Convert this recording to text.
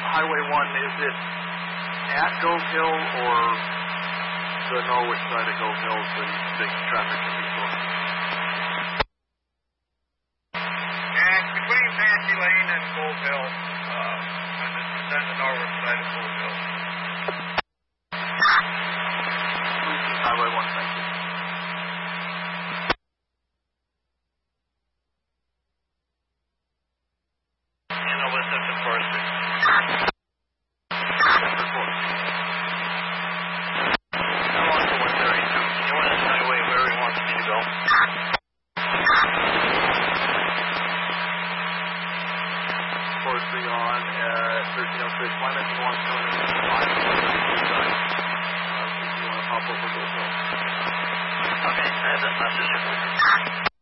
Highway 1, is it at Gove Hill or the Norwich side of Gove Hill so you think traffic can be slow? Yeah, it's between Nancy Lane and Gove Hill, and it's on the Norwich side of Gove Hill. Please use Highway 1, thank you. On at 1306. My mention wants to know if you want to pop over to the hill. Okay, I have that message.